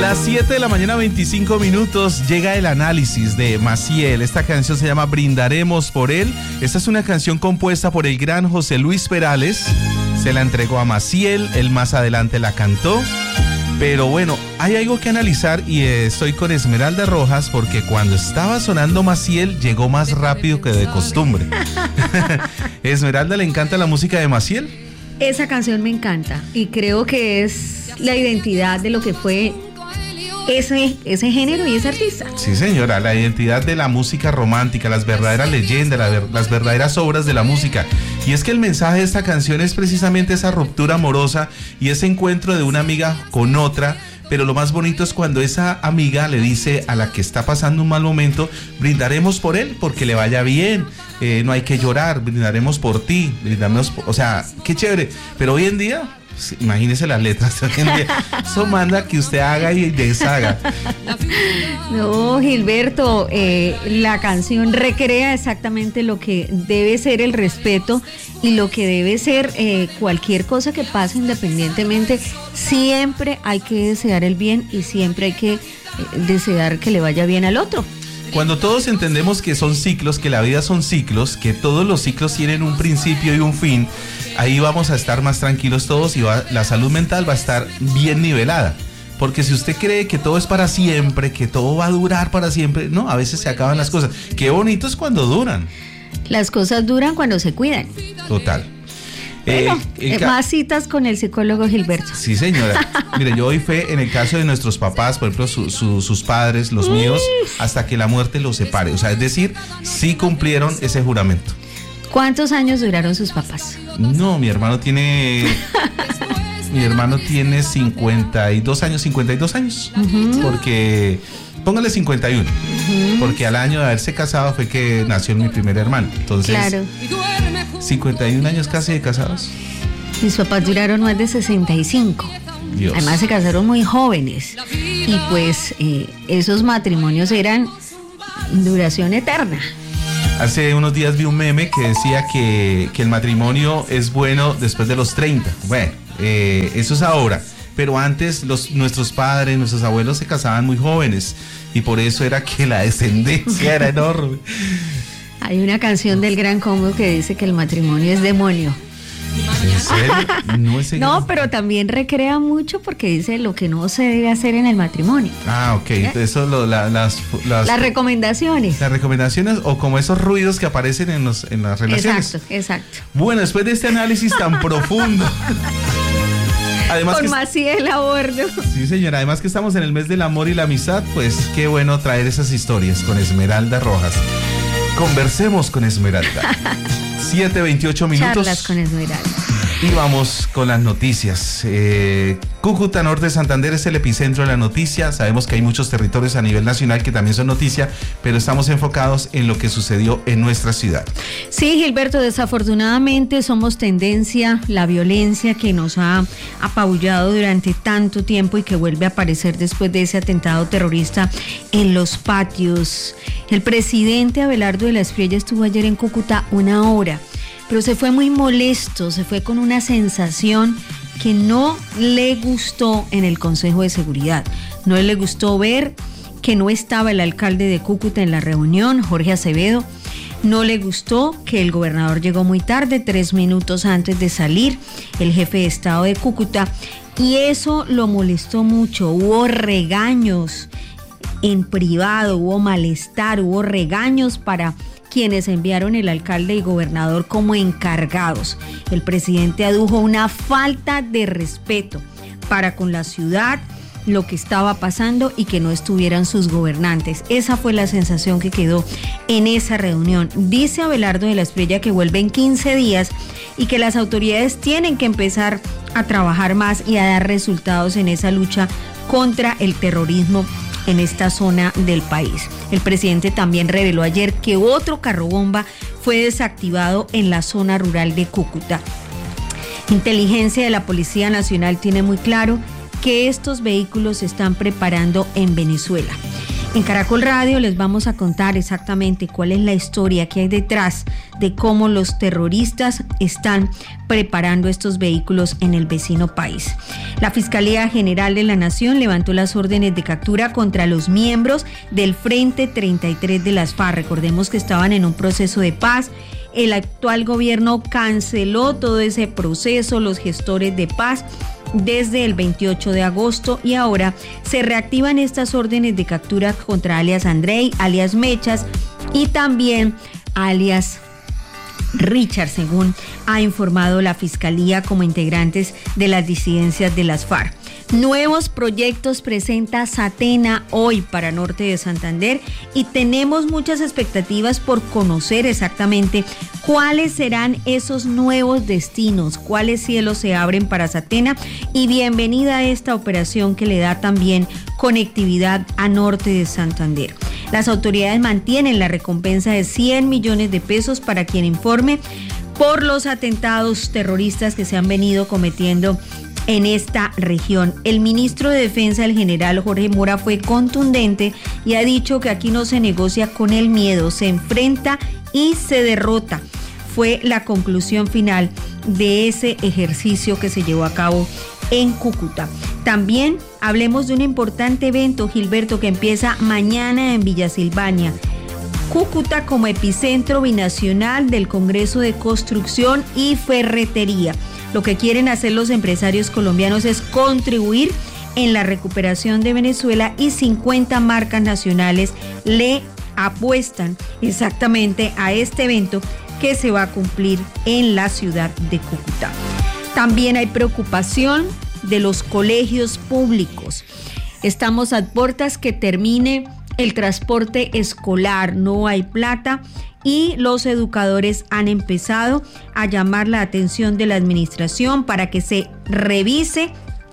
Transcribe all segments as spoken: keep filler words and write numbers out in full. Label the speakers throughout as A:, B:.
A: Las siete de la mañana, veinticinco minutos, llega el análisis de Maciel. Esta canción se llama Brindaremos por él. Esta es una canción compuesta por el gran José Luis Perales. Se la entregó a Maciel, él más adelante la cantó. Pero bueno, hay algo que analizar y estoy con Esmeralda Rojas porque cuando estaba sonando Maciel llegó más rápido que de costumbre. ¿Esmeralda le encanta la música de Maciel?
B: Esa canción me encanta y creo que es la identidad de lo que fue ese, ese género y ese artista.
A: Sí, señora, la identidad de la música romántica, las verdaderas leyendas, la ver, las verdaderas obras de la música. Y es que el mensaje de esta canción es precisamente esa ruptura amorosa y ese encuentro de una amiga con otra. Pero lo más bonito es cuando esa amiga le dice a la que está pasando un mal momento: brindaremos por él porque le vaya bien, eh, no hay que llorar, brindaremos por ti, brindaremos por... O sea, qué chévere. Pero hoy en día, imagínese las letras hoy en día, eso manda que usted haga y deshaga.
B: No, Gilberto, eh, la canción recrea exactamente lo que debe ser el respeto y lo que debe ser eh, cualquier cosa que pase independientemente. Siempre hay que desear el bien y siempre hay que eh, desear que le vaya bien al otro.
A: Cuando todos entendemos que son ciclos, que la vida son ciclos, que todos los ciclos tienen un principio y un fin, ahí vamos a estar más tranquilos todos y va, la salud mental va a estar bien nivelada. Porque si usted cree que todo es para siempre, que todo va a durar para siempre, no, a veces se acaban las cosas. Qué bonito es cuando duran.
B: Las cosas duran cuando se cuidan.
A: Total.
B: Bueno, eh, ca- más citas con el psicólogo Gilberto.
A: Sí, señora. Mire, yo doy fe en el caso de nuestros papás, por ejemplo, su, su, sus padres, los míos, hasta que la muerte los separe. O sea, es decir, sí cumplieron ese juramento.
B: ¿Cuántos años duraron sus papás?
A: No, mi hermano tiene... mi hermano tiene cincuenta y dos años, cincuenta y dos años. Uh-huh. Porque... Póngale cincuenta y uno, uh-huh. Porque al año de haberse casado fue que nació mi primer hermano. Entonces, claro. cincuenta y un años casi de casados.
B: Mis papás duraron más de sesenta y cinco. Dios. Además se casaron muy jóvenes. Y pues eh, esos matrimonios eran duración eterna.
A: Hace unos días vi un meme que decía que, que el matrimonio es bueno después de los treinta. Bueno, eh, eso es ahora. Pero antes los, nuestros padres, nuestros abuelos se casaban muy jóvenes y por eso era que la descendencia era enorme.
B: Hay una canción del Gran Combo que dice que el matrimonio es demonio.
A: ¿En serio? No, es
B: no, pero también recrea mucho porque dice lo que no se debe hacer en el matrimonio.
A: Ah, ok. ¿Eh? Eso lo, la, las, las,
B: las recomendaciones.
A: Las recomendaciones o como esos ruidos que aparecen en, los, en las relaciones.
B: Exacto, exacto.
A: Bueno, después de este análisis tan profundo... Además
B: con
A: que,
B: Maciel a bordo.
A: Sí, señora, además que estamos en el mes del amor y la amistad, pues qué bueno traer esas historias con Esmeralda Rojas. Conversemos con Esmeralda. siete veintiocho minutos.
B: Charlas con Esmeralda.
A: Y vamos con las noticias. Eh, Cúcuta, norte de Santander, es el epicentro de la noticia. Sabemos que hay muchos territorios a nivel nacional que también son noticia, pero estamos enfocados en lo que sucedió en nuestra ciudad.
B: Sí, Gilberto, desafortunadamente somos tendencia, la violencia que nos ha apabullado durante tanto tiempo y que vuelve a aparecer después de ese atentado terrorista en los patios. El presidente Abelardo de la Espriella estuvo ayer en Cúcuta una hora. Pero se fue muy molesto, se fue con una sensación que no le gustó en el Consejo de Seguridad. No le gustó ver que no estaba el alcalde de Cúcuta en la reunión, Jorge Acevedo. No le gustó que el gobernador llegó muy tarde, tres minutos antes de salir, el jefe de Estado de Cúcuta. Y eso lo molestó mucho. Hubo regaños en privado, hubo malestar, hubo regaños para quienes enviaron el alcalde y gobernador como encargados. El presidente adujo una falta de respeto para con la ciudad, lo que estaba pasando y que no estuvieran sus gobernantes. Esa fue la sensación que quedó en esa reunión. Dice Abelardo de la Espriella que vuelve en quince días y que las autoridades tienen que empezar a trabajar más y a dar resultados en esa lucha contra el terrorismo en esta zona del país. El presidente también reveló ayer que otro carro bomba fue desactivado en la zona rural de Cúcuta. Inteligencia de la Policía Nacional tiene muy claro que estos vehículos se están preparando en Venezuela. En Caracol Radio les vamos a contar exactamente cuál es la historia que hay detrás de cómo los terroristas están preparando estos vehículos en el vecino país. La Fiscalía General de la Nación levantó las órdenes de captura contra los miembros del Frente treinta y tres de las FARC. Recordemos que estaban en un proceso de paz. El actual gobierno canceló todo ese proceso, los gestores de paz, desde el veintiocho de agosto, y ahora se reactivan estas órdenes de captura contra alias Andrei, alias Mechas y también alias Richard, según ha informado la Fiscalía, como integrantes de las disidencias de las FARC. Nuevos proyectos presenta Satena hoy para Norte de Santander y tenemos muchas expectativas por conocer exactamente cuáles serán esos nuevos destinos, cuáles cielos se abren para Satena, y bienvenida a esta operación que le da también conectividad a Norte de Santander. Las autoridades mantienen la recompensa de cien millones de pesos para quien informe por los atentados terroristas que se han venido cometiendo en esta región. El ministro de Defensa, el general Jorge Mora, fue contundente y ha dicho que aquí no se negocia con el miedo, se enfrenta y se derrota. Fue la conclusión final de ese ejercicio que se llevó a cabo en Cúcuta. También hablemos de un importante evento, Gilberto, que empieza mañana en Villa Silvania. Cúcuta como epicentro binacional del Congreso de Construcción y Ferretería. Lo que quieren hacer los empresarios colombianos es contribuir en la recuperación de Venezuela, y cincuenta marcas nacionales le apuestan exactamente a este evento que se va a cumplir en la ciudad de Cúcuta. También hay preocupación de los colegios públicos. Estamos a puertas que termine el transporte escolar, no hay plata, y los educadores han empezado a llamar la atención de la administración para que se revise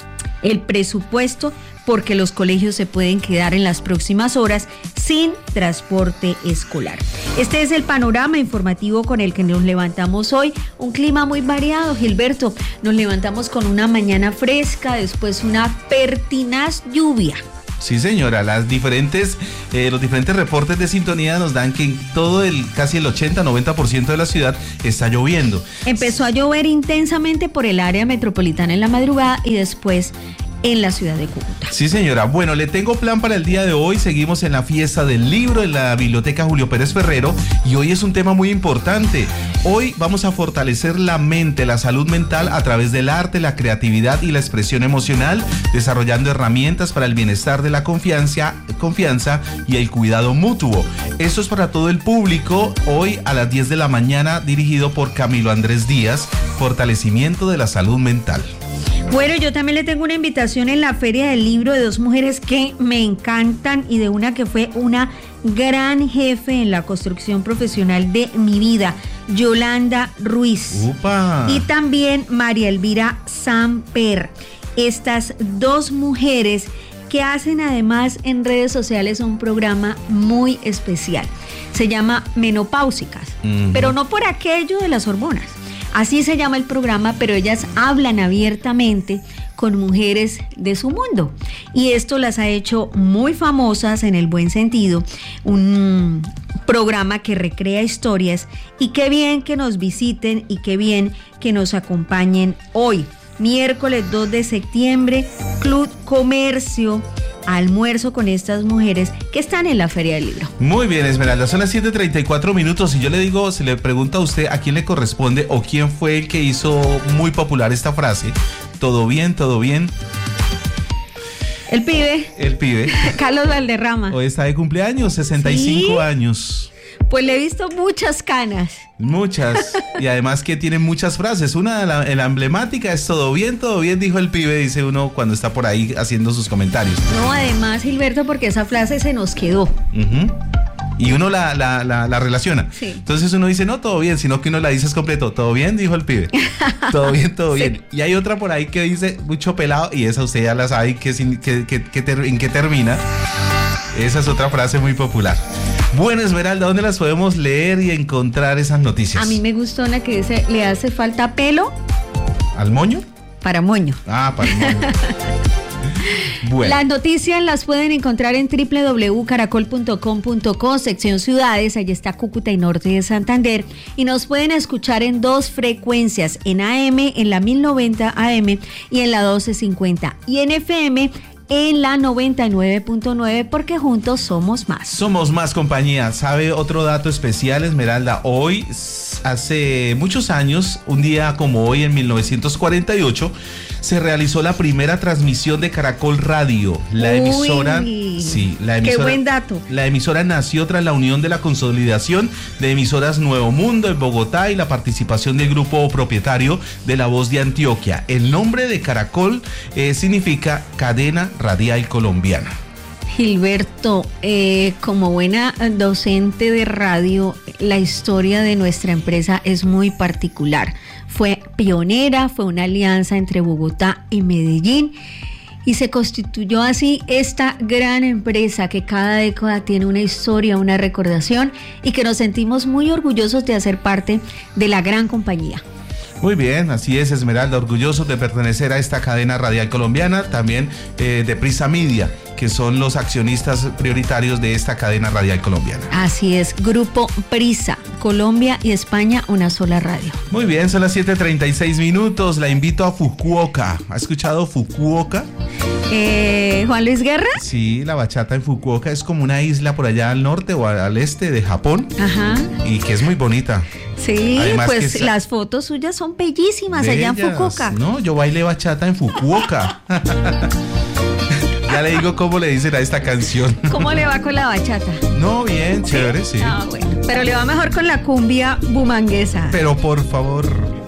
B: el presupuesto, porque los colegios se pueden quedar en las próximas horas sin transporte escolar. Este es el panorama informativo con el que nos levantamos hoy. Un clima muy variado, Gilberto. Nos levantamos con una mañana fresca, después una pertinaz lluvia.
A: Sí, señora, las diferentes, eh, los diferentes reportes de sintonía nos dan que en todo el, casi el ochenta, noventa por ciento de la ciudad está lloviendo.
B: Empezó a llover intensamente por el área metropolitana en la madrugada y después en la ciudad de Cúcuta.
A: Sí, señora. Bueno, le tengo plan para el día de hoy. Seguimos en la fiesta del libro en la Biblioteca Julio Pérez Ferrero, y hoy es un tema muy importante. Hoy vamos a fortalecer la mente, la salud mental a través del arte, la creatividad y la expresión emocional, desarrollando herramientas para el bienestar de la confianza, confianza y el cuidado mutuo. Esto es para todo el público, hoy a las diez de la mañana, dirigido por Camilo Andrés Díaz, fortalecimiento de la salud mental.
B: Bueno, yo también le tengo una invitación en la Feria del Libro de dos mujeres que me encantan, y de una que fue una gran jefe en la construcción profesional de mi vida, Yolanda Ruiz.
A: ¡Upa!
B: Y también María Elvira Samper. Estas dos mujeres que hacen además en redes sociales un programa muy especial. Se llama Menopáusicas, uh-huh. pero no por aquello de las hormonas. Así se llama el programa, pero ellas hablan abiertamente con mujeres de su mundo, y esto las ha hecho muy famosas en el buen sentido. Un programa que recrea historias, y qué bien que nos visiten y qué bien que nos acompañen hoy, miércoles dos de septiembre, Club Comercio. Almuerzo con estas mujeres que están en la Feria del Libro.
A: Muy bien, Esmeralda, son las siete treinta y cuatro minutos, y yo le digo, se le pregunta a usted a quién le corresponde o quién fue el que hizo muy popular esta frase. ¿Todo bien, todo bien?
B: El pibe.
A: El pibe.
B: Carlos Valderrama.
A: Hoy está de cumpleaños, sesenta y cinco
B: ¿Sí?
A: años.
B: Pues le he visto muchas canas.
A: Muchas. Y además que tiene muchas frases. Una, la, la emblemática es todo bien, todo bien, dijo el pibe, dice uno cuando está por ahí haciendo sus comentarios.
B: No, además, Gilberto, porque esa frase se nos quedó.
A: Uh-huh. Y uno la, la, la, la relaciona.
B: Sí.
A: Entonces uno dice, no, todo bien, sino que uno la dice es completo. Todo bien, dijo el pibe. Todo bien, todo sí. bien. Y hay otra por ahí que dice mucho pelado, y esa usted ya la sabe que, que, que, que ter, en qué termina. Esa es otra frase muy popular. Bueno, Esmeralda, ¿dónde las podemos leer y encontrar esas noticias?
B: A mí me gustó una que dice, ¿le hace falta pelo?
A: ¿Al moño?
B: Para moño.
A: Ah, para el moño. Bueno.
B: Las noticias las pueden encontrar en doble u doble u doble u punto caracol punto com punto co, sección ciudades, allí está Cúcuta y Norte de Santander, y nos pueden escuchar en dos frecuencias, en A M, en la mil noventa A M y en la doce cincuenta, y en F M en la noventa y nueve punto nueve, porque juntos somos más.
A: Somos más compañía. ¿Sabe otro dato especial, Esmeralda? Hoy, hace muchos años, un día como hoy, en mil novecientos cuarenta y ocho, se realizó la primera transmisión de Caracol Radio. La emisora...
B: Uy,
A: sí, la emisora...
B: Qué buen dato.
A: La emisora nació tras la unión de la consolidación de emisoras Nuevo Mundo en Bogotá y la participación del grupo propietario de La Voz de Antioquia. El nombre de Caracol eh, significa Cadena Radial Colombiana.
B: Gilberto, eh, como buena docente de radio, la historia de nuestra empresa es muy particular. Fue pionera, fue una alianza entre Bogotá y Medellín, y se constituyó así esta gran empresa que cada década tiene una historia, una recordación, y que nos sentimos muy orgullosos de hacer parte de la gran compañía.
A: Muy bien, así es, Esmeralda, orgullosos de pertenecer a esta cadena radial colombiana, también eh, de Prisa Media, que son los accionistas prioritarios de esta cadena radial colombiana.
B: Así es, Grupo Prisa, Colombia y España, una sola radio.
A: Muy bien, son las siete treinta y seis minutos, la invito a Fukuoka. ¿Ha escuchado Fukuoka?
B: Eh, ¿Juan Luis Guerra?
A: Sí, la bachata en Fukuoka es como una isla por allá al norte o al este de Japón.
B: Ajá.
A: Y que es muy bonita.
B: Sí,
A: Además
B: pues
A: es...
B: las fotos suyas son bellísimas allá en Fukuoka.
A: No, yo bailé bachata en Fukuoka. Ya le digo cómo le dicen a esta canción.
B: ¿Cómo le va con la bachata?
A: No, bien, chévere, sí.
B: Ah, bueno. Pero le va mejor con la cumbia bumanguesa.
A: Pero por favor...